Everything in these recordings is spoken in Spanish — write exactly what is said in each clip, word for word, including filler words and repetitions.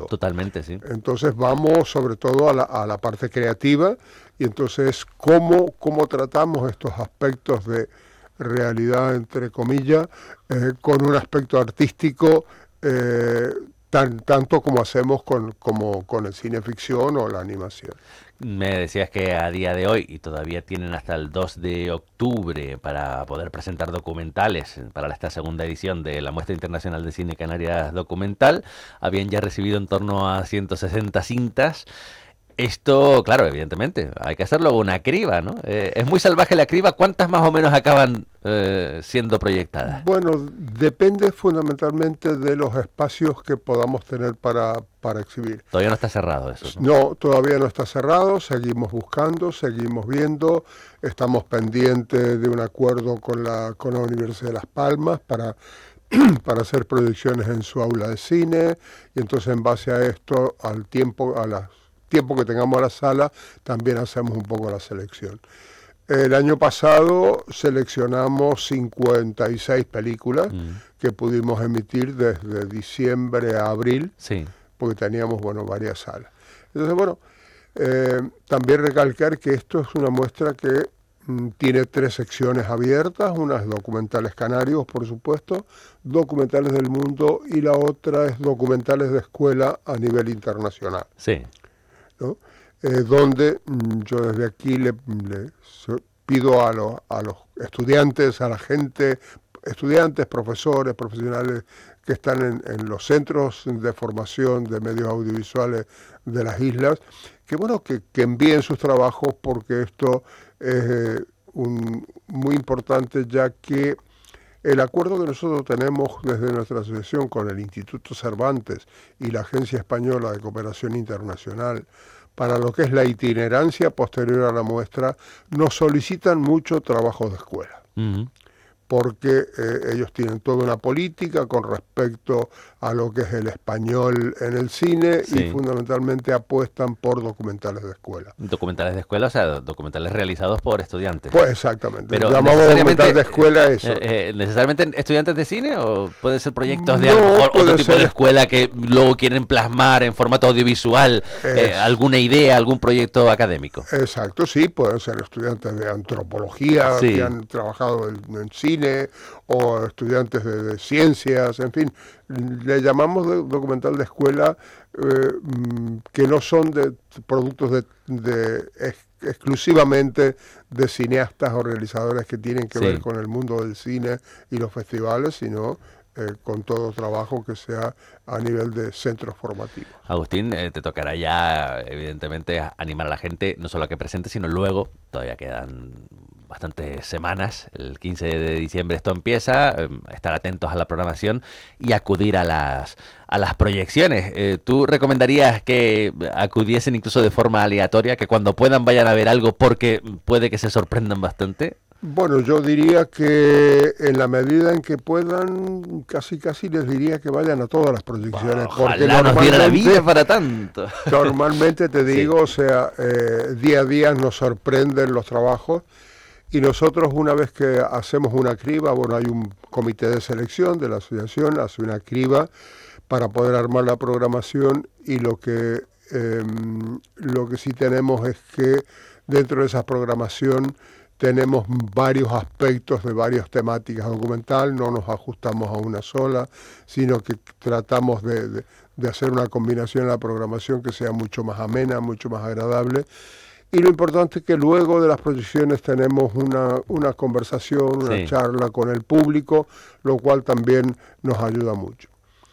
conjunto. Totalmente, sí. Entonces vamos sobre todo a la, a la parte creativa y entonces cómo, cómo tratamos estos aspectos de realidad, entre comillas, eh, con un aspecto artístico eh, tan, tanto como hacemos con, como, con el cine ficción o la animación. Me decías que a día de hoy, y todavía tienen hasta el dos de octubre para poder presentar documentales para esta segunda edición de la Muestra Internacional de Cine Canarias Documental, habían ya recibido en torno a ciento sesenta cintas. Esto, claro, evidentemente, hay que hacerlo con una criba, ¿no? Eh, es muy salvaje la criba. ¿Cuántas más o menos acaban eh, siendo proyectadas? Bueno, depende fundamentalmente de los espacios que podamos tener para, para exhibir. Todavía no está cerrado eso, ¿no? No, todavía no está cerrado, seguimos buscando, seguimos viendo, estamos pendientes de un acuerdo con la, con la Universidad de Las Palmas para, para hacer proyecciones en su aula de cine, y entonces en base a esto, al tiempo, a la tiempo que tengamos la sala, también hacemos un poco la selección. El año pasado seleccionamos cincuenta y seis películas mm. que pudimos emitir desde diciembre a abril, sí. porque teníamos, bueno, varias salas. Entonces, bueno, eh, también recalcar que esto es una muestra que mm, tiene tres secciones abiertas, una es documentales canarios, por supuesto, documentales del mundo, y la otra es documentales de escuela a nivel internacional. Sí. ¿No? Eh, donde mm, yo desde aquí le, le so, pido a, lo, a los estudiantes, a la gente, estudiantes, profesores, profesionales que están en, en los centros de formación de medios audiovisuales de las islas, que bueno, que, que envíen sus trabajos, porque esto es eh, un, muy importante, ya que el acuerdo que nosotros tenemos desde nuestra asociación con el Instituto Cervantes y la Agencia Española de Cooperación Internacional para lo que es la itinerancia posterior a la muestra, nos solicitan mucho trabajo de escuela. Uh-huh. Porque eh, ellos tienen toda una política con respecto a lo que es el español en el cine, sí. y fundamentalmente apuestan por documentales de escuela. Documentales de escuela, o sea, documentales realizados por estudiantes. Pues exactamente. Pero llamamos documental de escuela eso. Eh, eh, ¿Necesariamente estudiantes de cine o pueden ser proyectos de no, a lo mejor otro tipo ser... de escuela que luego quieren plasmar en formato audiovisual eh, alguna idea, algún proyecto académico? Exacto, sí, pueden ser estudiantes de antropología, sí. que han trabajado en, en cine, o estudiantes de, de ciencias, en fin, le llamamos de, documental de escuela eh, que no son de productos de, de ex, exclusivamente de cineastas o realizadores que tienen que sí. ver con el mundo del cine y los festivales, sino eh, con todo trabajo que sea a nivel de centros formativos. Agustín, eh, te tocará ya, evidentemente, animar a la gente, no solo a que presente, sino luego, todavía quedan bastantes semanas, el quince de diciembre esto empieza, eh, estar atentos a la programación y acudir a las a las proyecciones. Eh, ¿Tú recomendarías que acudiesen incluso de forma aleatoria, que cuando puedan vayan a ver algo porque puede que se sorprendan bastante? Bueno, yo diría que en la medida en que puedan, casi casi les diría que vayan a todas las proyecciones. Ojalá porque nos diera la vida para tanto. Normalmente te digo, sí. o sea, eh, día a día nos sorprenden los trabajos. Y nosotros, una vez que hacemos una criba, bueno, hay un comité de selección de la asociación, hace una criba para poder armar la programación, y lo que, eh, lo que sí tenemos es que dentro de esa programación tenemos varios aspectos de varias temáticas documental, no nos ajustamos a una sola, sino que tratamos de, de, de hacer una combinación en la programación que sea mucho más amena, mucho más agradable. Y lo importante es que luego de las proyecciones tenemos una, una conversación, una sí. charla con el público, lo cual también nos ayuda mucho.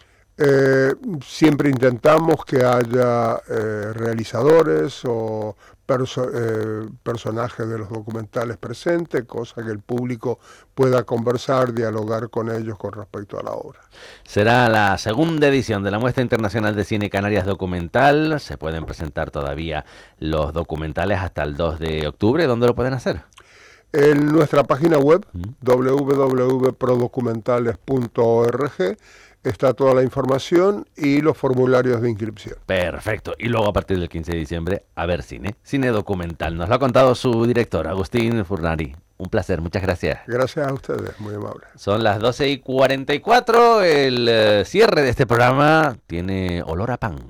Eh, siempre intentamos que haya eh, realizadores o perso eh, personajes de los documentales presentes, cosa que el público pueda conversar, dialogar con ellos con respecto a la obra. Será la segunda edición de la Muestra Internacional de Cine Canarias Documental. Se pueden presentar todavía los documentales hasta el dos de octubre. ¿Dónde lo pueden hacer? En nuestra página web, ¿Mm? w w w punto prodocumentales punto org. Está toda la información y los formularios de inscripción. Perfecto. Y luego a partir del quince de diciembre, a ver cine. Cine documental. Nos lo ha contado su director, Agustín Furnari. Un placer, muchas gracias. Gracias a ustedes, muy amable. Son las doce y cuarenta y cuatro. El uh, cierre de este programa tiene olor a pan.